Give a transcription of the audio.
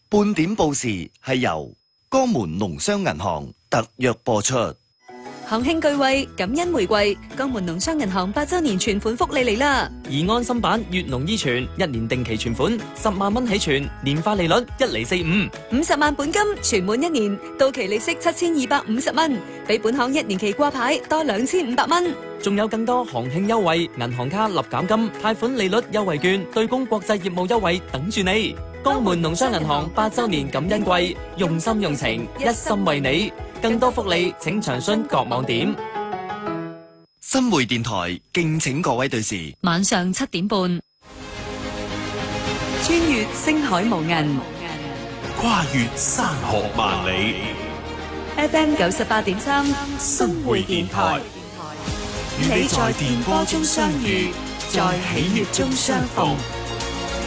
半點報時係由江門農商銀行特約播出。 行慶巨惠，感恩回饋，江門農商銀行8周年存款福利嚟啦！ 而安心版粵農依存1年定期存款10萬蚊起存，年化利率1.45%，50 萬本金存滿1年，到期利息7250蚊，比本行1年期掛牌多2500蚊。 仲有更多行慶優惠，銀行卡立減金、貸款利率優惠券、對公國際業務優惠等住你。江門農商銀行8周年感恩季，用心用情，一心為你。更多福利請詳詢各網點。 新匯電台敬請各位對視， 晚上7點半，穿越星海無垠， 跨越山河萬里。 FM 98.3 新匯電台，與你在電波中相遇，在喜悅中相逢。